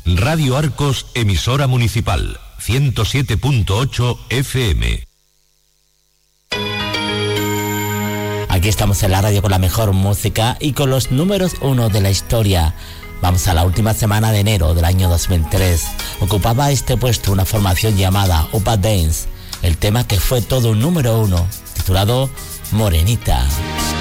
Radio Arcos, emisora municipal, 107.8 FM. Aquí estamos en la radio con la mejor música y con los números 1 de la historia. Vamos a la última semana de enero del año 2003. Ocupaba este puesto una formación llamada Upa Dance, el tema que fue todo un número 1, titulado Morenita.